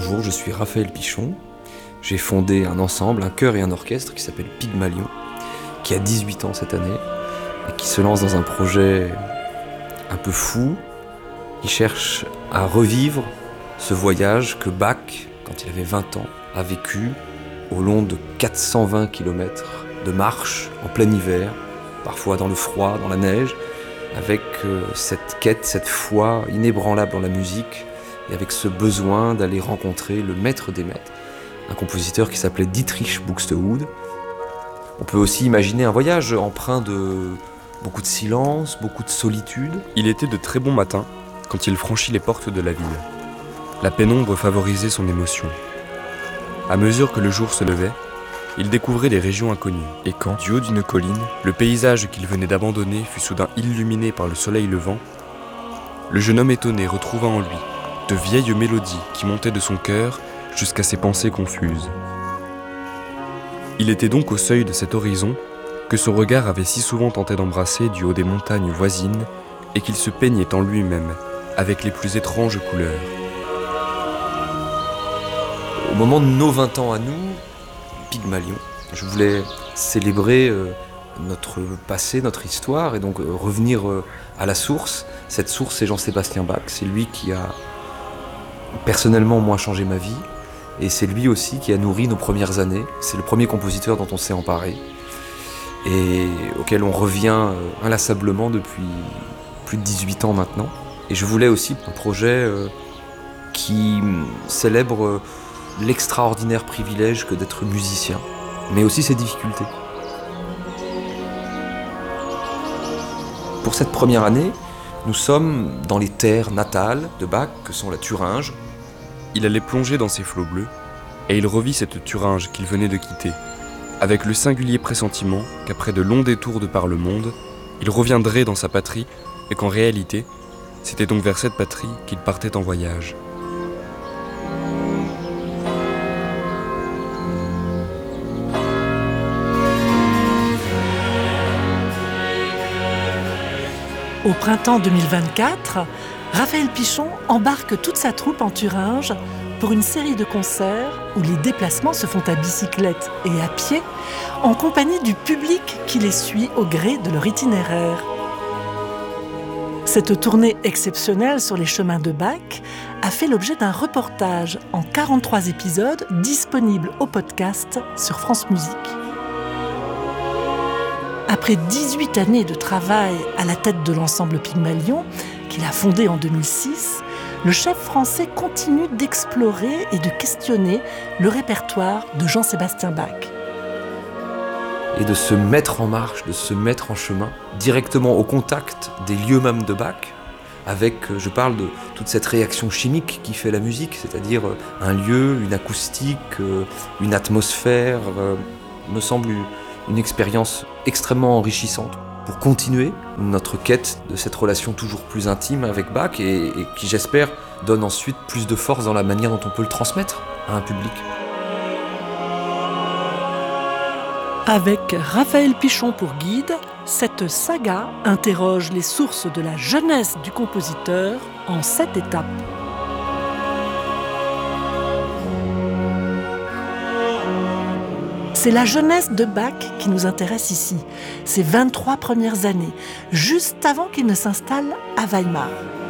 Bonjour, je suis Raphaël Pichon. J'ai fondé un ensemble, un chœur et un orchestre qui s'appelle Pygmalion, qui a 18 ans cette année et qui se lance dans un projet un peu fou. Il cherche à revivre ce voyage que Bach, quand il avait 20 ans, a vécu au long de 420 km de marche en plein hiver, parfois dans le froid, dans la neige, avec cette quête, cette foi inébranlable en la musique et avec ce besoin d'aller rencontrer le maître des maîtres, un compositeur qui s'appelait Dietrich Buxtehude. On peut aussi imaginer un voyage empreint de beaucoup de silence, beaucoup de solitude. Il était de très bons matins quand il franchit les portes de la ville. La pénombre favorisait son émotion. À mesure que le jour se levait, il découvrait des régions inconnues. Et quand, du haut d'une colline, le paysage qu'il venait d'abandonner fut soudain illuminé par le soleil levant, le jeune homme étonné retrouva en lui de vieilles mélodies qui montaient de son cœur jusqu'à ses pensées confuses. Il était donc au seuil de cet horizon que son regard avait si souvent tenté d'embrasser du haut des montagnes voisines et qu'il se peignait en lui-même avec les plus étranges couleurs. Au moment de nos 20 ans à nous, Pygmalion, je voulais célébrer notre passé, notre histoire, et donc revenir à la source. Cette source, c'est Jean-Sébastien Bach. C'est lui qui a personnellement, moi, changé ma vie. Et c'est lui aussi qui a nourri nos premières années. C'est le premier compositeur dont on s'est emparé et auquel on revient inlassablement depuis plus de 18 ans maintenant. Et je voulais aussi un projet qui célèbre l'extraordinaire privilège que d'être musicien, mais aussi ses difficultés. Pour cette première année, nous sommes dans les terres natales de Bach, que sont la Thuringe. Il allait plonger dans ses flots bleus, et il revit cette Thuringe qu'il venait de quitter, avec le singulier pressentiment qu'après de longs détours de par le monde, il reviendrait dans sa patrie, et qu'en réalité, c'était donc vers cette patrie qu'il partait en voyage. Au printemps 2024, Raphaël Pichon embarque toute sa troupe en Thuringe pour une série de concerts où les déplacements se font à bicyclette et à pied, en compagnie du public qui les suit au gré de leur itinéraire. Cette tournée exceptionnelle sur les chemins de Bach a fait l'objet d'un reportage en 43 épisodes disponible au podcast sur France Musique. Après 18 années de travail à la tête de l'ensemble Pygmalion, qu'il a fondé en 2006, le chef français continue d'explorer et de questionner le répertoire de Jean-Sébastien Bach. Et de se mettre en marche, de se mettre en chemin, directement au contact des lieux mêmes de Bach, avec, je parle de toute cette réaction chimique qui fait la musique, c'est-à-dire un lieu, une acoustique, une atmosphère, me semble une expérience extrêmement enrichissante pour continuer notre quête de cette relation toujours plus intime avec Bach et qui, j'espère, donne ensuite plus de force dans la manière dont on peut le transmettre à un public. Avec Raphaël Pichon pour guide, cette saga interroge les sources de la jeunesse du compositeur en 7 étapes. C'est la jeunesse de Bach qui nous intéresse ici, ses 23 premières années, juste avant qu'il ne s'installe à Weimar.